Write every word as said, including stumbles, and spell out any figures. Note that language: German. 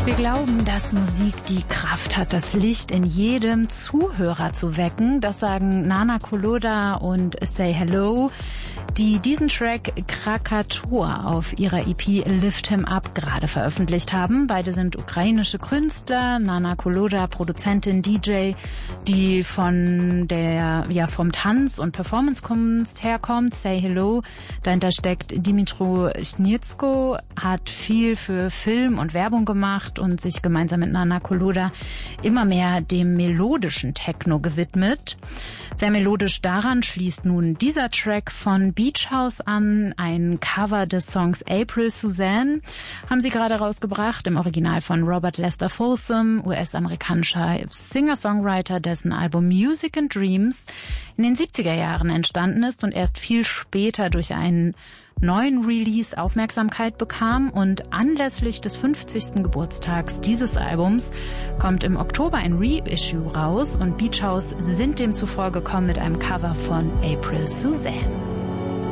Wir glauben, dass Musik die Kraft hat, das Licht in jedem Zuhörer zu wecken. Das sagen Nana Koloda und Say Hello, die diesen Track Krakator auf ihrer E P Lift Him Up gerade veröffentlicht haben. Beide sind ukrainische Künstler. Nana Koloda, Produzentin, D J, die von der, ja, vom Tanz- und Performancekunst herkommt. Say Hello, dahinter steckt Dimitro Schnitsko, hat viel für Film und Werbung gemacht und sich gemeinsam mit Nana Koloda immer mehr dem melodischen Techno gewidmet. Sehr melodisch daran schließt nun dieser Track von Beach House an, ein Cover des Songs April Suzanne, haben sie gerade rausgebracht, im Original von Robert Lester Folsom, U S-amerikanischer Singer-Songwriter, dessen Album Music and Dreams in den siebziger Jahren entstanden ist und erst viel später durch einen neuen Release Aufmerksamkeit bekam, und anlässlich des fünfzigsten Geburtstags dieses Albums kommt im Oktober ein Reissue raus, und Beach House sind demzufolge gekommen mit einem Cover von April Suzanne.